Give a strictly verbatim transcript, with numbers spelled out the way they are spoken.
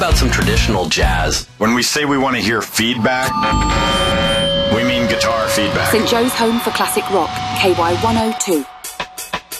about some traditional jazz? When we say we want to hear feedback, we mean guitar feedback. Saint Joe's Home for Classic Rock, K Y one oh two.